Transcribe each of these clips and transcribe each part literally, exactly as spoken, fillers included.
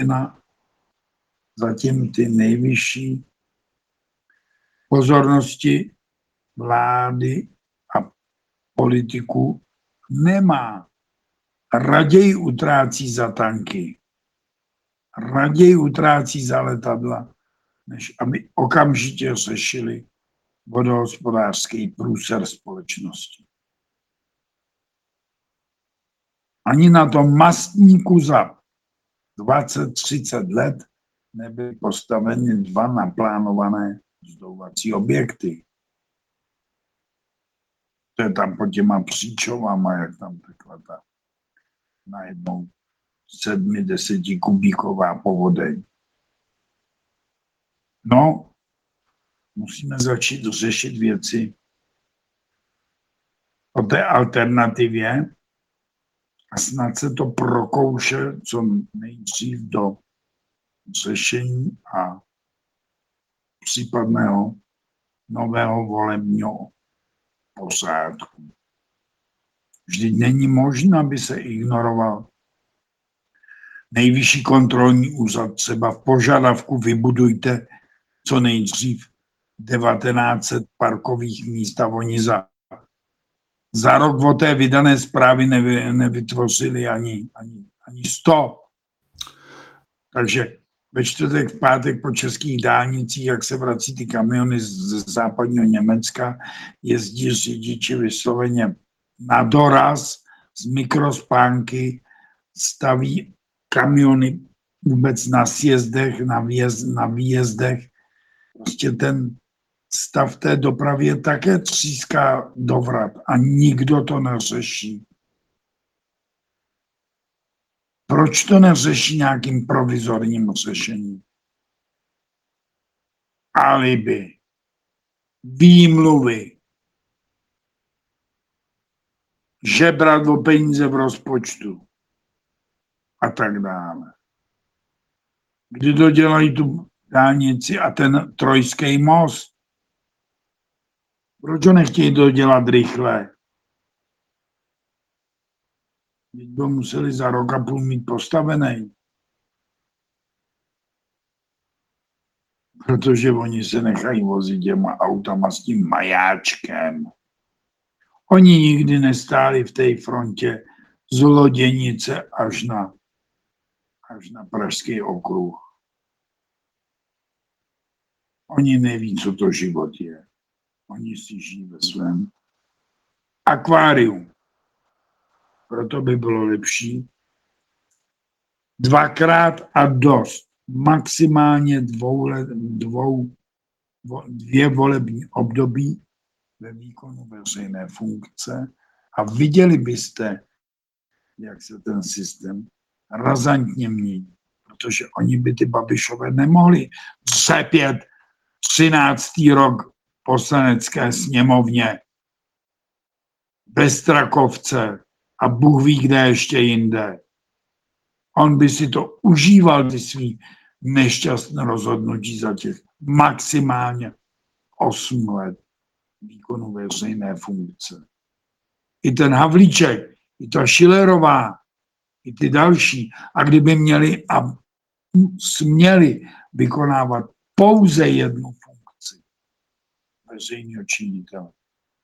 zatím ty nejvyšší pozornosti vlády a politiků nemá. Raději utrácí za tanky, raději utrácí za letadla, než aby okamžitě řešili vodohospodářský průser společnosti. Ani na tom mastníku za dvacet třicet let nebyly postaveny dva naplánované vzduchovací objekty. To je tam pod těma příčovama, jak tam tekla ta najednou sedmi, deseti kubíková povodeň. No, musíme začít řešit věci o té alternativě a snad se to prokouše co nejdřív do řešení a případného nového volebního pořádku. Vždyť není možné, aby se ignoroval Nejvyšší kontrolní úřad. Třeba v požadavku vybudujte co nejdřív devatenáct set parkových míst a oni za, za rok od té vydané zprávy nevy, nevytvořili ani, ani, ani sto. Takže ve čtvrtek, v pátek po českých dálnicích, jak se vrací ty kamiony z západního Německa, jezdí řidiči vysloveně na doraz z mikrospánky, staví kamiony vůbec na sjezdech, na, výjezd, na výjezdech. Prostě ten stav té dopravy také tříská dovrat a nikdo to neřeší. Proč to neřeší nějakým provizorním řešením? Alibi, výmluvy, žebrat o peníze v rozpočtu a tak dále. Kdy dodělají tu dálnici a ten trojský most? Proč ho nechtějí dodělat rychle? Teď by museli za rok a půl mít postavený. Protože oni se nechají vozit těma autama s tím majáčkem. Oni nikdy nestáli v té frontě z Loděnice až na, až na Pražský okruh. Oni neví, co to život je. Oni si žijí ve svém akváriu. Proto by bylo lepší dvakrát a dost, maximálně dvou, dvou, dvě volební období ve výkonu veřejné funkce a viděli byste, jak se ten systém razantně mění, protože oni by ty Babišové nemohli třepět třináctý rok poslanecké sněmovně bez Strakovce a Bůh ví, kde ještě jinde. On by si to užíval, ty svý nešťastné rozhodnutí za těch maximálně osm let výkonu veřejné funkce. I ten Havlíček, i ta Schillerová, i ty další. A kdyby měli a směli vykonávat pouze jednu funkci veřejného činitele,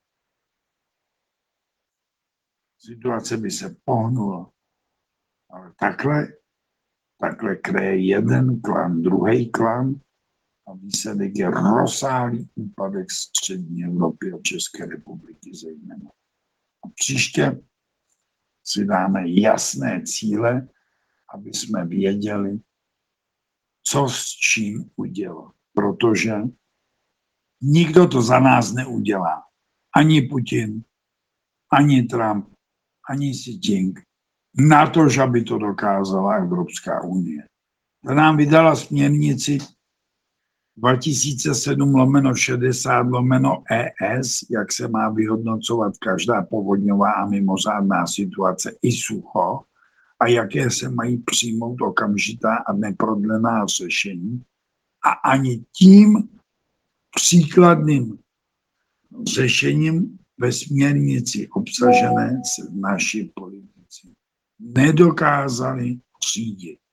situace by se pohnula. Ale takhle, takhle kreje jeden klan, druhý klan a výsledek je rozsáhlý úpadek střední Evropy a České republiky zejména. A příště si dáme jasné cíle, aby jsme věděli, co s čím udělat. Protože nikdo to za nás neudělá. Ani Putin, ani Trump, ani Xi Jinping. Na to, že by to dokázala Evropská unie. Ta nám vydala směrnici dva tisíce sedm lomeno šedesát lomeno E S, jak se má vyhodnocovat každá povodňová a mimořádná situace i sucho a jaké se mají přijmout okamžitá a neprodlená řešení. A ani tím příkladným řešením ve směrnici obsažené se naši politici nedokázali řídit.